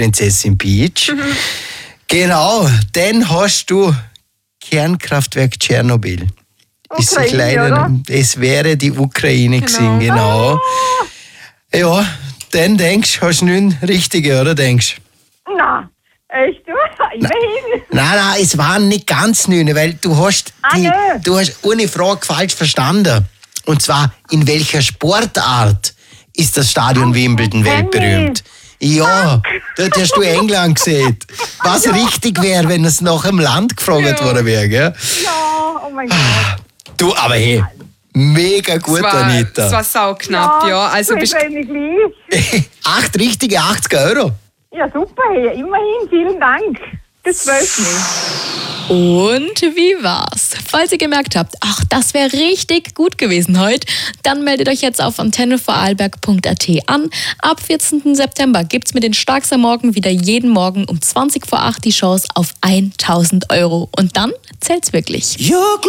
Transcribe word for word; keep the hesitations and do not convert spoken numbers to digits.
Prinzessin Peach. Mhm. Genau, dann hast du Kernkraftwerk Tschernobyl. Ist ein kleiner, es wäre die Ukraine genau. gewesen, genau. Ah. Ja, dann denkst du, hast du nun Richtige, oder denkst du? Nein, echt, du? Immerhin. Nein, nein, es waren nicht ganz neun, weil du hast, die, ah, du hast eine Frage falsch verstanden. Und zwar, in welcher Sportart ist das Stadion oh, Wimbledon weltberühmt? Ja, dort hast du England gesehen. Was ja. richtig wäre, wenn es nach dem Land gefragt ja. worden wäre, gell? Ja, oh mein Gott. Du, aber hey, mega gut, das war, Anita. Das war sauknapp, ja. ja. Also bist acht richtige achtzig Euro. Ja, super, hey. Immerhin, vielen Dank. Das freut mich. Und wie war's? Falls ihr gemerkt habt, ach, das wäre richtig gut gewesen heute, dann meldet euch jetzt auf antenne vorarlberg punkt a t an. Ab vierzehnten September gibt's mit den Starkser Morgen wieder jeden Morgen um zwanzig vor acht die Chance auf tausend Euro. Und dann zählt's wirklich.